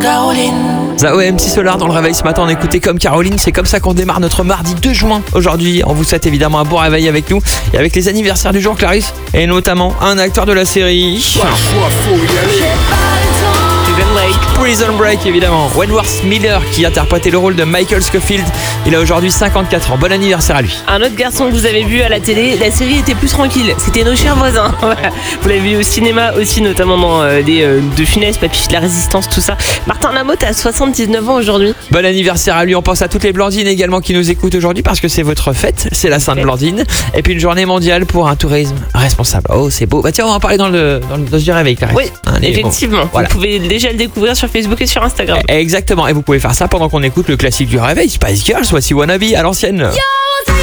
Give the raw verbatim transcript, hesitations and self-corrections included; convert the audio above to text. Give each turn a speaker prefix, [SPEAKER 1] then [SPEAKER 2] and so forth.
[SPEAKER 1] Zao et M C Solar dans le réveil ce matin, on écoutait Comme Caroline. C'est comme ça qu'on démarre notre mardi deux juin aujourd'hui. On vous souhaite évidemment un bon réveil avec nous et avec les anniversaires du jour, Clarisse, et notamment un acteur de la série Prison Break, évidemment. Wentworth Miller qui interprétait le rôle de Michael Scofield. Il a aujourd'hui cinquante-quatre ans. Bon anniversaire à lui.
[SPEAKER 2] Un autre garçon que vous avez vu à la télé, la série était plus tranquille. C'était Nos chers voisins. Vous l'avez vu au cinéma aussi, notamment dans euh, des euh, De Funès, Papy la Résistance, tout ça. Martin Lamotte a soixante-dix-neuf ans aujourd'hui.
[SPEAKER 1] Bon anniversaire à lui. On pense à toutes les Blandines également qui nous écoutent aujourd'hui parce que c'est votre fête. C'est la Sainte Blandine. Et puis une journée mondiale pour un tourisme responsable. Oh, c'est beau. Bah tiens, on va en parler dans le dans le dans ce réveil, Clarisse.
[SPEAKER 2] Oui,
[SPEAKER 1] Allez,
[SPEAKER 2] effectivement.
[SPEAKER 1] bon, voilà.
[SPEAKER 2] Vous pouvez déjà le découvrir sur Facebook et sur Instagram.
[SPEAKER 1] Exactement. Et vous pouvez faire ça pendant qu'on écoute le classique du réveil, Spice Girls, voici Wannabe à l'ancienne.
[SPEAKER 3] Yo